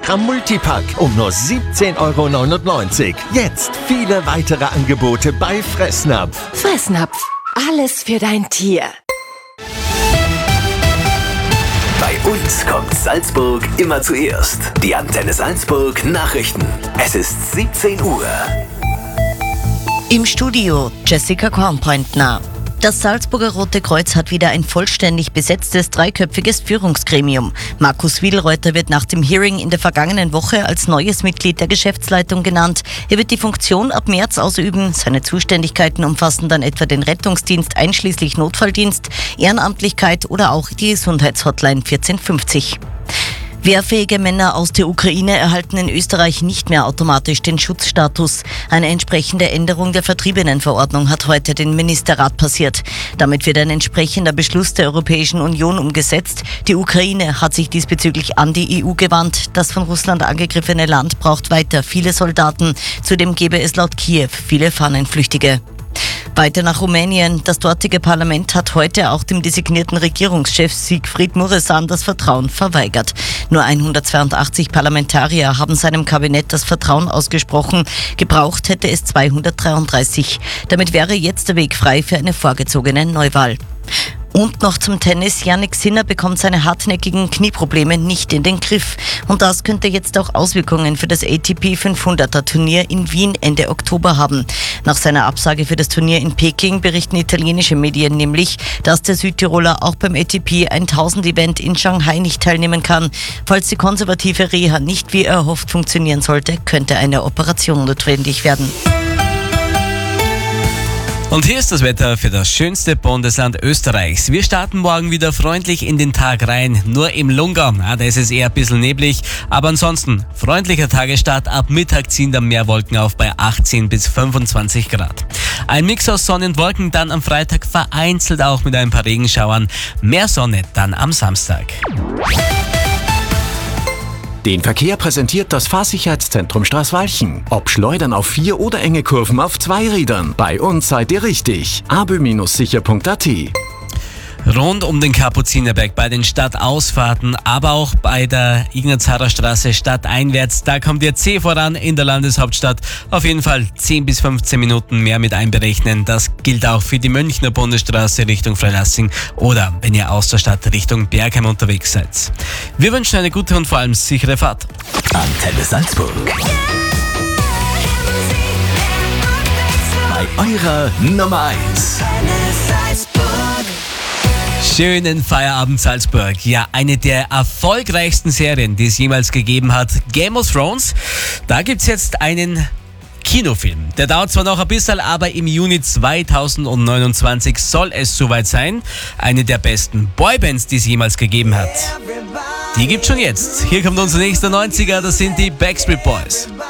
Gramm Multipack um nur 17,99 €. Jetzt viele weitere Angebote bei Fressnapf. Fressnapf, alles für dein Tier. Bei uns kommt Salzburg immer zuerst. Die Antenne Salzburg Nachrichten. Es ist 17 Uhr. Im Studio Jessica Kornpointner. Das Salzburger Rote Kreuz hat wieder ein vollständig besetztes dreiköpfiges Führungsgremium. Markus Wiedelreuter wird nach dem Hearing in der vergangenen Woche als neues Mitglied der Geschäftsleitung genannt. Er wird die Funktion ab März ausüben. Seine Zuständigkeiten umfassen dann etwa den Rettungsdienst einschließlich Notfalldienst, Ehrenamtlichkeit oder auch die Gesundheitshotline 1450. Wehrfähige Männer aus der Ukraine erhalten in Österreich nicht mehr automatisch den Schutzstatus. Eine entsprechende Änderung der Vertriebenenverordnung hat heute den Ministerrat passiert. Damit wird ein entsprechender Beschluss der Europäischen Union umgesetzt. Die Ukraine hat sich diesbezüglich an die EU gewandt. Das von Russland angegriffene Land braucht weiter viele Soldaten. Zudem gäbe es laut Kiew viele Fahnenflüchtige. Weiter nach Rumänien. Das dortige Parlament hat heute auch dem designierten Regierungschef Sigfrid Mureșan das Vertrauen verweigert. Nur 182 Parlamentarier haben seinem Kabinett das Vertrauen ausgesprochen. Gebraucht hätte es 233. Damit wäre jetzt der Weg frei für eine vorgezogene Neuwahl. Und noch zum Tennis. Jannik Sinner bekommt seine hartnäckigen Knieprobleme nicht in den Griff. Und das könnte jetzt auch Auswirkungen für das ATP 500er Turnier in Wien Ende Oktober haben. Nach seiner Absage für das Turnier in Peking berichten italienische Medien nämlich, dass der Südtiroler auch beim ATP 1000 Event in Shanghai nicht teilnehmen kann. Falls die konservative Reha nicht wie erhofft funktionieren sollte, könnte eine Operation notwendig werden. Und hier ist das Wetter für das schönste Bundesland Österreichs. Wir starten morgen wieder freundlich in den Tag rein. Nur im Lungau, da ist es eher ein bisschen neblig. Aber ansonsten, freundlicher Tagesstart. Ab Mittag ziehen dann mehr Wolken auf bei 18 bis 25 Grad. Ein Mix aus Sonne und Wolken dann am Freitag, vereinzelt auch mit ein paar Regenschauern. Mehr Sonne dann am Samstag. Den Verkehr präsentiert das Fahrsicherheitszentrum Straßwalchen. Ob Schleudern auf 4 oder enge Kurven auf 2 Rädern. Bei uns seid ihr richtig. abö-sicher.at. Rund um den Kapuzinerberg bei den Stadtausfahrten, aber auch bei der Ignaz-Harrer Straße stadteinwärts, da kommt ihr zäh voran in der Landeshauptstadt. Auf jeden Fall 10 bis 15 Minuten mehr mit einberechnen. Das gilt auch für die Münchner Bundesstraße Richtung Freilassing oder wenn ihr aus der Stadt Richtung Bergheim unterwegs seid. Wir wünschen eine gute und vor allem sichere Fahrt. Antenne Salzburg. Bei eurer Nummer 1. Schönen Feierabend Salzburg. Ja, eine der erfolgreichsten Serien, die es jemals gegeben hat, Game of Thrones. Da gibt's jetzt einen Kinofilm. Der dauert zwar noch ein bisschen, aber im Juni 2029 soll es soweit sein. Eine der besten Boybands, die es jemals gegeben hat. Die gibt's schon jetzt. Hier kommt unser nächster 90er, das sind die Backstreet Boys.